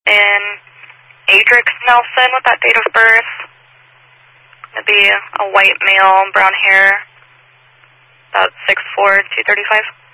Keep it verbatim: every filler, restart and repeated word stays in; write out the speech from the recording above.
in Adrix Nelson with that date of birth. It'd be a white male, brown hair, about six foot four, two thirty-five.